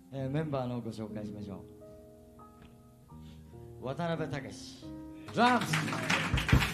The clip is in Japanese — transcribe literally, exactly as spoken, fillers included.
えー、メンバーのご紹介しましょう。渡辺武史ドラムス。